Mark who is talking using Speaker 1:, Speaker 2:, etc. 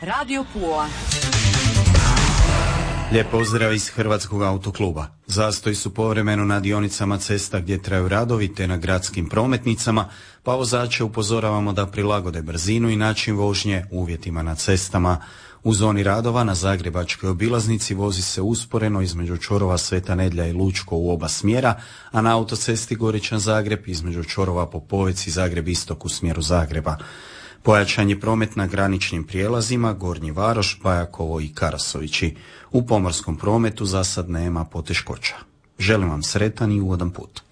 Speaker 1: Radio Pula.
Speaker 2: Lijep pozdrav iz Hrvatskog autokluba. Zastoji su povremeno na dionicama cesta gdje traju radovi te na gradskim prometnicama, pa vozače upozoravamo da prilagode brzinu i način vožnje uvjetima na cestama. U zoni radova na Zagrebačkoj obilaznici vozi se usporeno između čvorova Sveta Nedjelja i Lučko u oba smjera, a na autocesti Goričan-Zagreb između čvorova Popovec i Zagreb-Istok u smjeru Zagreba. Pojačan je promet na graničnim prijelazima Gornji Varoš, Bajakovo i Karasovići. U pomorskom prometu za sad nema poteškoća. Želim vam sretan i ugodan put.